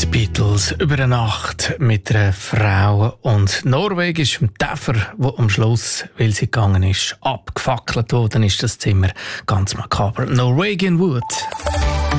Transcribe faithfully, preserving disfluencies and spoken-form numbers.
Beatles über eine Nacht mit einer Frau. Und Norwegen ist im Täfer, wo am Schluss, weil sie gegangen ist, abgefackelt worden ist, das Zimmer. Ganz makaber. Norwegian Wood.